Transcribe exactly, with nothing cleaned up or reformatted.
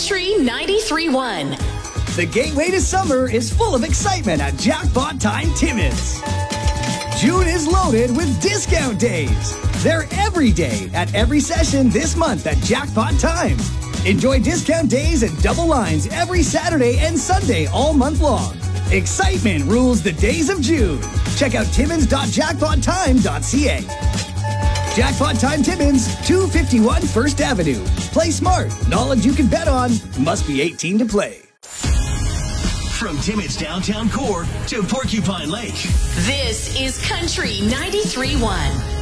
Country ninety-three point one. The gateway to summer is full of excitement at Jackpot Time Timmins. June is loaded with discount days. They're every day at every session this month at Jackpot Time. Enjoy discount days and double lines every Saturday and Sunday all month long. Excitement rules the days of June. Check out timmins dot jackpot time dot c a. Jackpot Time Timmins, two fifty-one First Avenue. Play smart. Knowledge you can bet on. Must be eighteen to play. From Timmins downtown core to Porcupine Lake. This is Country ninety-three point one.